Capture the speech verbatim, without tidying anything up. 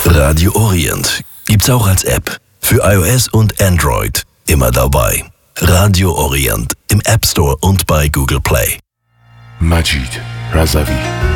Radio Orient gibt's auch als App. Für iOS und Android. Immer dabei. Radio Orient im App Store und bei Google Play. Majid Razavi